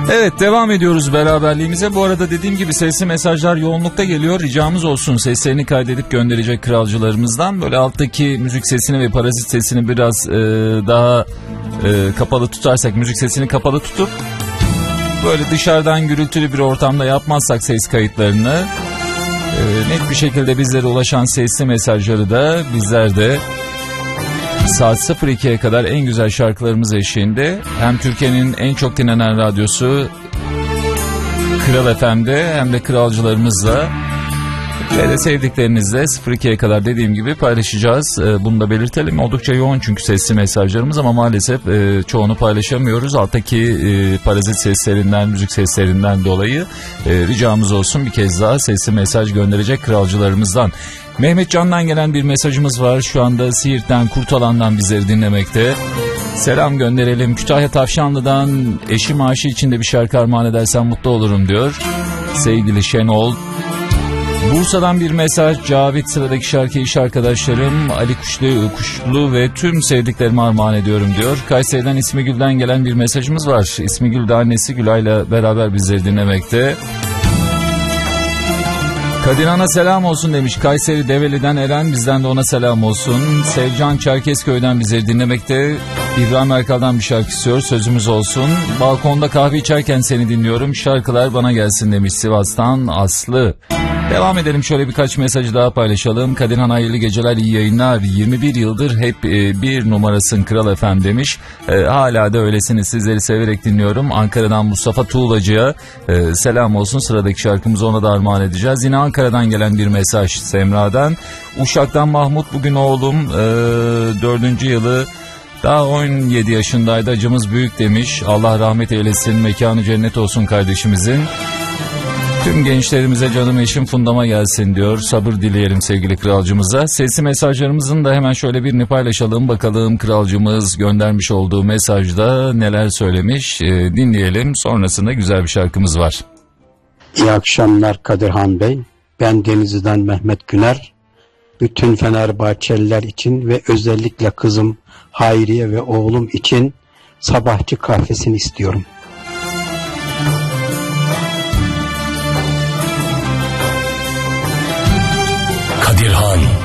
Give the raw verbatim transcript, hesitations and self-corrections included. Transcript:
Evet, devam ediyoruz beraberliğimize. Bu arada dediğim gibi sesli mesajlar yoğunlukta geliyor. Ricamız olsun, seslerini kaydedip gönderecek kralcılarımızdan. Böyle alttaki müzik sesini ve parazit sesini biraz e, daha e, kapalı tutarsak, müzik sesini kapalı tutup böyle dışarıdan gürültülü bir ortamda yapmazsak ses kayıtlarını, e, net bir şekilde bizlere ulaşan sesli mesajları da bizler de saat sıfır ikiye kadar en güzel şarkılarımız eşliğinde hem Türkiye'nin en çok dinlenen radyosu Kral F M'de hem de kralcılarımızla ve de sevdiklerinizle sıfır ikiye kadar dediğim gibi paylaşacağız. Bunu da belirtelim. Oldukça yoğun çünkü sesli mesajlarımız ama maalesef çoğunu paylaşamıyoruz. Alttaki parazit seslerinden, müzik seslerinden dolayı ricamız olsun bir kez daha sesli mesaj gönderecek kralcılarımızdan. Mehmet Can'dan gelen bir mesajımız var. Şu anda Siirt'ten, Kurtalan'dan bizleri dinlemekte. Selam gönderelim. Kütahya Tavşanlı'dan eşim Ayşe için de bir şarkı armağan edersen mutlu olurum diyor. Sevgili Şenol. Bursa'dan bir mesaj. Cavit, sıradaki şarkıyı iş arkadaşlarım Ali Kuşlu, Kuşlu ve tüm sevdiklerime armağan ediyorum diyor. Kayseri'den İsmigül'den gelen bir mesajımız var. İsmigül de annesi Gülay'la beraber bizleri dinlemekte. Kadir Ana selam olsun demiş. Kayseri Develi'den Eren, bizden de ona selam olsun. Sevcan Çerkezköy'den bizleri dinlemekte. İbrahim Erkal'dan bir şarkı istiyor, sözümüz olsun. Balkonda kahve içerken seni dinliyorum, şarkılar bana gelsin demiş Sivas'tan Aslı. Devam edelim, şöyle birkaç mesajı daha paylaşalım. Kadirhan hayırlı geceler, iyi yayınlar. yirmi bir yıldır hep e, bir numarasın Kral F M demiş. E, hala da öylesiniz, sizleri severek dinliyorum. Ankara'dan Mustafa Tuğlacı'ya e, selam olsun. Sıradaki şarkımızı ona da armağan edeceğiz. Yine Ankara'dan gelen bir mesaj Semra'dan. Uşak'tan Mahmut, bugün oğlum e, dördüncü yılı, daha on yedi yaşındaydı, acımız büyük demiş. Allah rahmet eylesin, mekanı cennet olsun kardeşimizin. Tüm gençlerimize canım eşim Fundam'a gelsin diyor. Sabır dileyelim sevgili kralcımıza. Sesli mesajlarımızın da hemen şöyle birini paylaşalım. Bakalım kralcımız göndermiş olduğu mesajda neler söylemiş. E, dinleyelim. Sonrasında güzel bir şarkımız var. İyi akşamlar Kadirhan Bey. Ben Denizli'den Mehmet Güner. Bütün Fenerbahçeliler için ve özellikle kızım Hayriye ve oğlum için sabahçı kahvesini istiyorum. Kadirhan